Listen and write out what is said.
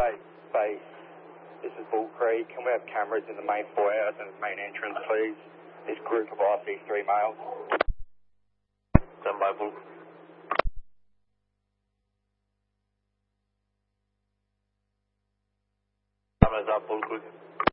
Base. This is Bull Creek. Can we have cameras in the main foyer and the main entrance, please? This group of IC3 males. Done by Bull. Cameras up, Bull Creek.